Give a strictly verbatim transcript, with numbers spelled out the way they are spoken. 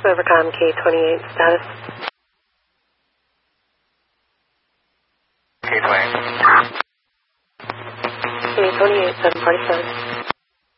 Overcom K twenty-eight status. K twenty-eight. K twenty-eight, seven forty-seven.